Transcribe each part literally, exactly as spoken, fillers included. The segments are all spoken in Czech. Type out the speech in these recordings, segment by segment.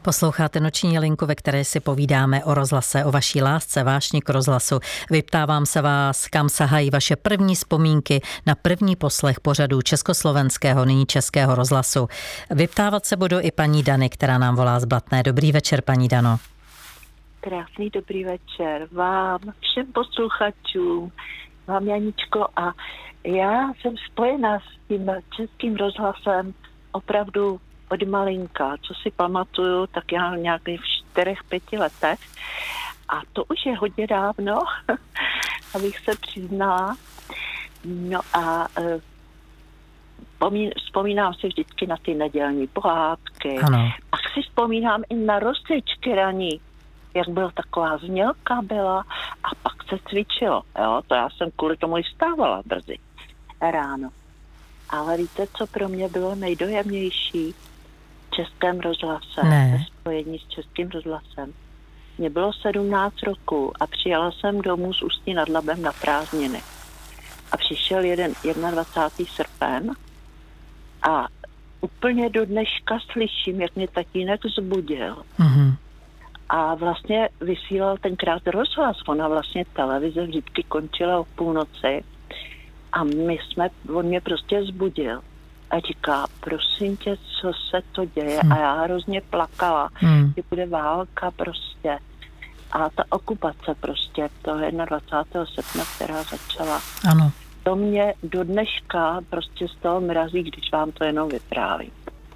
Posloucháte Noční linku, ve které si povídáme o rozhlase, o vaší lásce, vášni k rozhlasu. Vyptávám se vás, kam sahají vaše první vzpomínky na první poslech pořadu československého, nyní českého rozhlasu. Vyptávat se budu i paní Dany, která nám volá z Blatné. Dobrý večer, paní Dano. Krásný dobrý večer vám, všem posluchačům, vám Janičko, a já jsem spojená s tím českým rozhlasem opravdu od malinka. Co si pamatuju, tak já nějakých v čtyřech, pěti letech. A to už je hodně dávno, abych se přiznala. No a e, pomín, vzpomínám si vždycky na ty nedělní pohádky. Ano. A si vzpomínám i na rozcvičky raní, jak byla taková znělka byla a pak se cvičilo. Jo? To já jsem kvůli tomu i vstávala brzy ráno. Ale víte, co pro mě bylo nejdojemnější v českém rozhlase, ve spojení s českým rozhlasem? Mně bylo sedmnáct roků a přijela jsem domů z Ústí nad Labem na prázdniny. A přišel jeden dvacátého prvního srpen a úplně do dneška slyším, jak mě tatínek zbudil. Mm-hmm. A vlastně vysílal tenkrát rozhlas. Ona vlastně televize vždycky končila o půlnoci a my jsme, on mě prostě zbudil a říká, prosím tě, co se to děje? Hmm. A já hrozně plakala, hmm. že bude válka prostě. A ta okupace prostě, to dvacátého prvního srpna, která začala. Ano. To mě do dneška prostě z toho mrazí, když vám to jenom vyprávím.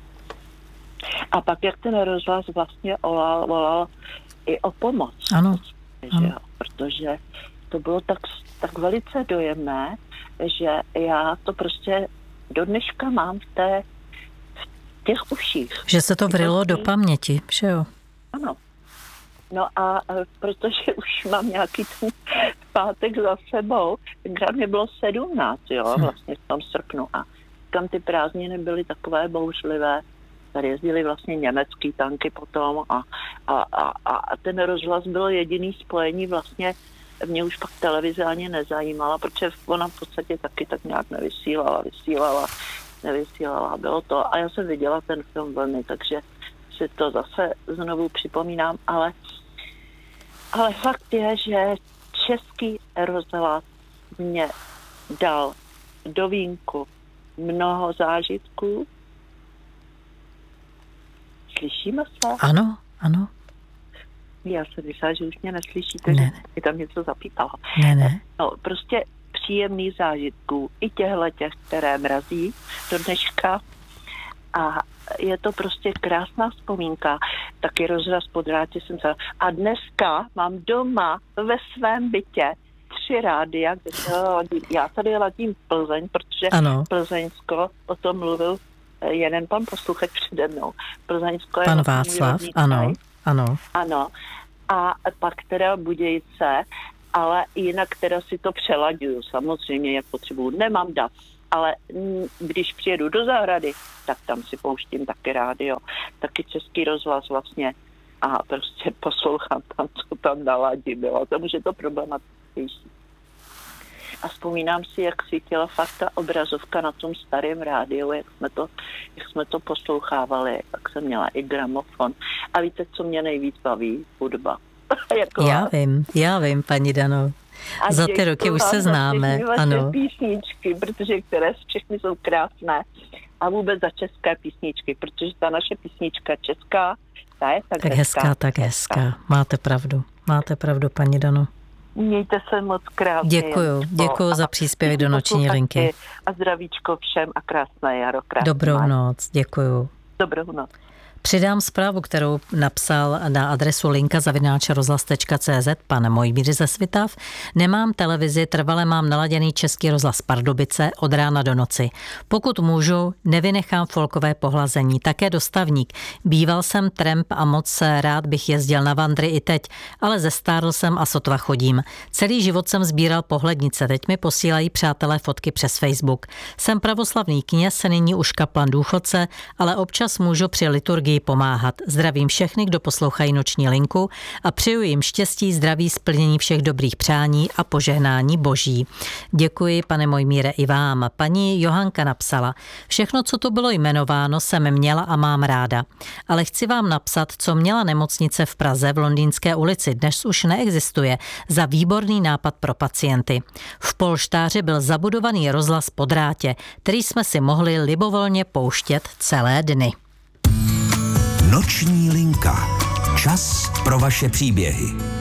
A pak, jak ten rozhlas vlastně volal, volal i o pomoc. Ano. Že jo? Protože to bylo tak, tak velice dojemné, že já to prostě do dneška mám v, té, v těch uších. Že se to vrylo do paměti, že jo? Ano. No a protože už mám nějaký ten pátek za sebou, tenkrát mě bylo sedmnáct, jo, vlastně v tom srpnu. A tam ty prázdniny byly takové bouřlivé. Tady jezdili vlastně německý tanky potom a, a, a, a ten rozhlas byl jediný spojení vlastně. Mě už pak televize ani nezajímala, protože ona v podstatě taky tak nějak nevysílala, vysílala, nevysílala, bylo to. A já jsem viděla ten film Vlny, takže si to zase znovu připomínám, ale, ale fakt je, že český rozhlas mě dal do vínku mnoho zážitků. Slyšíme se? Ano, ano. Já jsem myslela, že už mě neslyšíte, ne, že mi tam něco zapípalo. Ne, ne. No, prostě příjemný zážitků, i těchto těch, které mrazí do dneška. A je to prostě krásná vzpomínka. Taky rozhlas po drátě jsem se... A dneska mám doma ve svém bytě tři rádia, kde se ladím. Já tady ladím Plzeň, protože ano. Plzeňsko o tom mluvil jeden pan posluchač přede mnou. Plzeňsko je... Pan Václav, ano. Ano. Ano. A pak teda Budějice, ale jinak teda si to přelaďuju. Samozřejmě, jak potřebuju. Nemám dat, ale když přijedu do zahrady, tak tam si pouštím taky rádio, taky český rozhlas vlastně a prostě poslouchám tam, co tam naladím. Jo. To může to problematičtější. A vzpomínám si, jak svítila fakt ta obrazovka na tom starém rádiu, jak jsme to, jak jsme to poslouchávali, tak jsem měla i gramofon. A víte, co mě nejvíc baví? Hudba. jako já vím, já vím, paní Dano. A za ty roky už se známe. Ano. Písničky, protože které všechny jsou krásné. A vůbec za české písničky, protože ta naše písnička česká, ta je tak, tak hezká. hezká tak hezká. hezká. Máte pravdu. Máte pravdu, paní Dano. Mějte se moc krásně. Děkuju, děkuju za příspěvek do Noční linky. A zdravíčko všem a krásné jaro. Krásné. Dobrou noc, děkuju. Dobrou noc. Přidám zprávu, kterou napsal na adresu linka zavináč rozhlas tečka cé zet pan Mojmír ze Svitav. Nemám televizi, trvale mám naladěný Český rozhlas Pardubice od rána do noci. Pokud můžu, nevynechám folkové pohlazení, také dostavník. Býval jsem tramp a moc rád bych jezdil na vandry i teď, ale zestárl jsem a sotva chodím. Celý život jsem sbíral pohlednice, teď mi posílají přátelé fotky přes Facebook. Jsem pravoslavný kněz, nyní už kaplan důchodce, ale občas můžu při liturgii energii pomáhat. Zdravím všechny, kdo poslouchají Noční linku a přeju jim štěstí, zdraví, splnění všech dobrých přání a požehnání boží. Děkuji, pane Mojmíre, i vám. Paní Johanka napsala: všechno, co to bylo jmenováno, jsem měla a mám ráda. Ale chci vám napsat, co měla nemocnice v Praze v Londýnské ulici, dnes už neexistuje, za výborný nápad pro pacienty. V polštáři byl zabudovaný rozhlas po drátě, který jsme si mohli libovolně pouštět celé dny. Noční linka. Čas pro vaše příběhy.